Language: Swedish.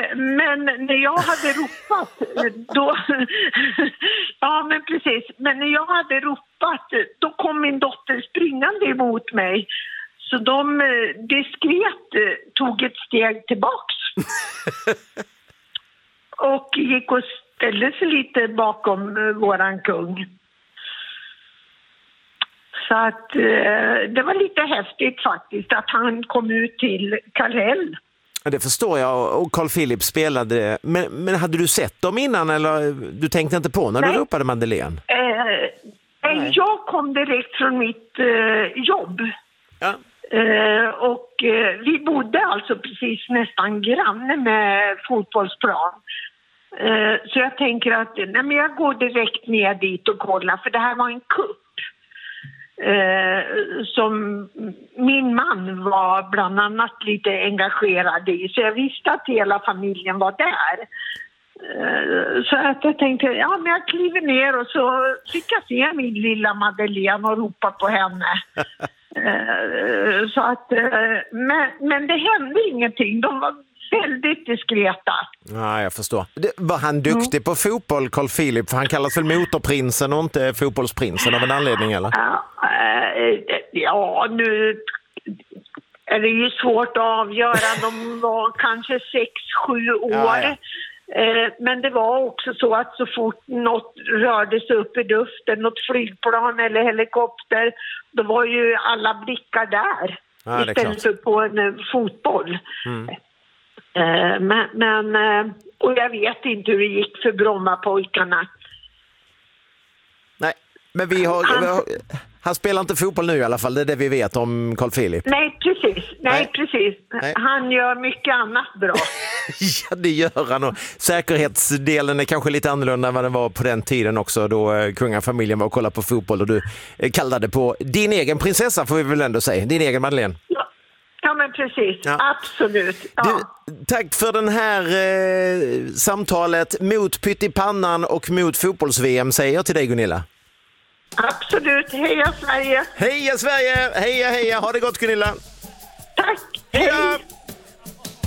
Men när jag hade ropat då ja men precis, men när jag hade ropat då kom min dotter springande emot mig, så de diskret tog ett steg tillbaks och gick och ställde sig lite bakom våran kung. Så att det var lite häftigt faktiskt att han kom ut till Kallhäll. Det förstår jag, och Carl Philip spelade. Men hade du sett dem innan eller du tänkte inte på när du ropade Madeleine? Jag kom direkt från mitt jobb. Ja. Och vi bodde alltså precis nästan granne med fotbollsplan. Så jag tänker att jag går direkt ner dit och kollar, för det här var en kupp. Som min man var bland annat lite engagerad i, så jag visste att hela familjen var där. Så att jag tänkte, men jag kliver ner och så fick jag se min lilla Madeleine och ropa på henne. Så att, men det hände ingenting, de var väldigt diskreta. Ja, jag förstår. Var han duktig på fotboll, Carl Philip? För han kallas väl motorprinsen och inte fotbollsprinsen av en anledning, eller? Ja, nu är det ju svårt att avgöra. De var kanske 6-7 år. Ja. Men det var också så att så fort något rörde sig upp i luften, något flygplan eller helikopter, då var ju alla blickar där. Ja, istället för på en fotboll. Men och jag vet inte hur det gick för Brommapojkarna. Nej, men han spelar inte fotboll nu i alla fall, det är det vi vet om Carl Philip. Nej, precis. Nej. Han gör mycket annat bra. Ja, det gör han, och säkerhetsdelen är kanske lite annorlunda än vad den var på den tiden också, då kungafamiljen var och kollade på fotboll och du kallade på din egen prinsessa, får vi väl ändå säga, din egen Madeleine. Ja, men precis. Ja. Absolut. Ja. Tack för den här samtalet mot pyttipannan och mot fotbolls-VM, säger jag till dig, Gunilla. Absolut. Heja Sverige! Heja Sverige! Heja, heja! Ha det gott, Gunilla! Tack! Hej!